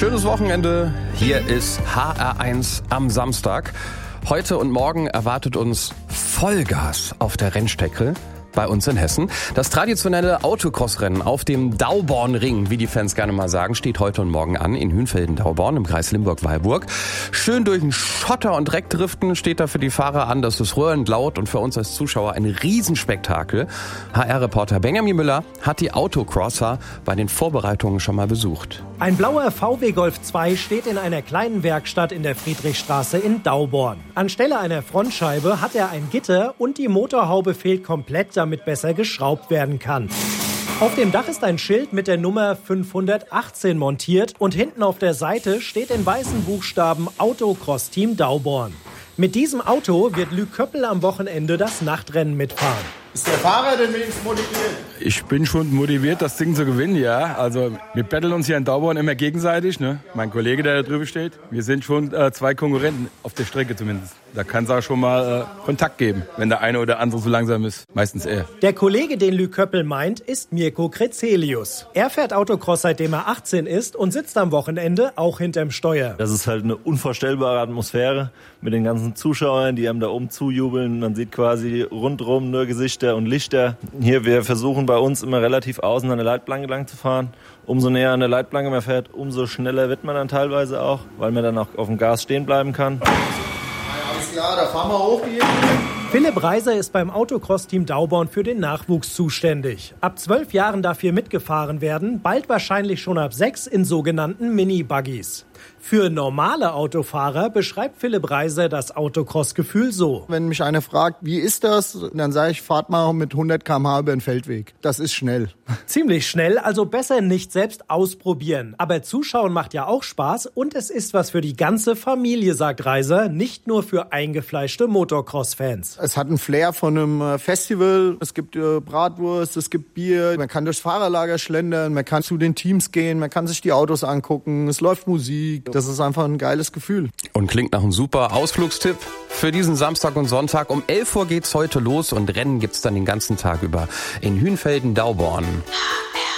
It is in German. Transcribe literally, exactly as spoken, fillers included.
Schönes Wochenende. Hier ist H R eins am Samstag. Heute und morgen erwartet uns Vollgas auf der Rennstrecke bei uns in Hessen. Das traditionelle Autocross-Rennen auf dem Daubornring, wie die Fans gerne mal sagen, steht heute und morgen an in Hünfelden-Dauborn im Kreis Limburg-Weilburg. Schön durch den Schotter und Dreck driften steht da für die Fahrer an. Das ist rührend laut und für uns als Zuschauer ein Riesenspektakel. H R-Reporter Benjamin Müller hat die Autocrosser bei den Vorbereitungen schon mal besucht. Ein blauer V W Golf zwei steht in einer kleinen Werkstatt in der Friedrichstraße in Dauborn. Anstelle einer Frontscheibe hat er ein Gitter und die Motorhaube fehlt komplett, damit besser geschraubt werden kann. Auf dem Dach ist ein Schild mit der Nummer fünfhundertachtzehn montiert und hinten auf der Seite steht in weißen Buchstaben Autocross Team Dauborn. Mit diesem Auto wird Luc Köppel am Wochenende das Nachtrennen mitfahren. Ist der Fahrer denn wenigstens motiviert? Ich bin schon motiviert, das Ding zu gewinnen, ja. Also wir betteln uns hier in Dauborn immer gegenseitig, ne? Mein Kollege, der da drüben steht. Wir sind schon äh, zwei Konkurrenten, auf der Strecke zumindest. Da kann es auch schon mal äh, Kontakt geben, wenn der eine oder andere so langsam ist. Meistens er. Der Kollege, den Luc Köppel meint, ist Mirko Krezelius. Er fährt Autocross, seitdem er achtzehn ist und sitzt am Wochenende auch hinterm Steuer. Das ist halt eine unvorstellbare Atmosphäre mit den ganzen Zuschauern, die einem da oben zujubeln. Man sieht quasi rundherum nur Gesichter und Lichter. Hier, wir versuchen bei uns immer relativ außen an der Leitplanke lang zu fahren. Umso näher an der Leitplanke man fährt, umso schneller wird man dann teilweise auch, weil man dann auch auf dem Gas stehen bleiben kann. Alles klar, da fahren wir hoch. Philipp Reiser ist beim Autocross-Team Dauborn für den Nachwuchs zuständig. Ab zwölf Jahren darf hier mitgefahren werden, bald wahrscheinlich schon ab sechs in sogenannten Mini-Buggies. Für normale Autofahrer beschreibt Philipp Reiser das Autocross-Gefühl so. Wenn mich einer fragt, wie ist das, dann sage ich, fahrt mal mit hundert Kilometer pro Stunde über den Feldweg. Das ist schnell. Ziemlich schnell, also besser nicht selbst ausprobieren. Aber Zuschauen macht ja auch Spaß und es ist was für die ganze Familie, sagt Reiser, nicht nur für eingefleischte Motocross-Fans. Es hat einen Flair von einem Festival, es gibt Bratwurst, es gibt Bier, man kann durchs Fahrerlager schlendern, man kann zu den Teams gehen, man kann sich die Autos angucken, es läuft Musik. Das ist einfach ein geiles Gefühl. Und klingt nach einem super Ausflugstipp für diesen Samstag und Sonntag. Um elf Uhr geht's heute los und Rennen gibt's dann den ganzen Tag über in Hünfelden-Dauborn.